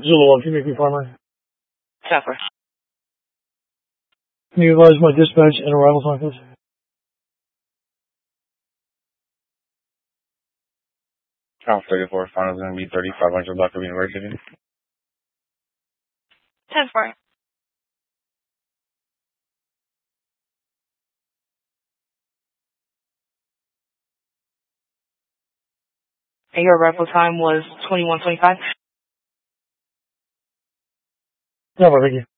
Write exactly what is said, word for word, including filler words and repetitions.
Zulu one, can you make me farmer? Chopper. Can you advise my dispatch and arrival time, please? Count thirty-four, final is going to be thirty-five hundred block of University. ten four. And your arrival time was twenty-one twenty-five? No, thank you.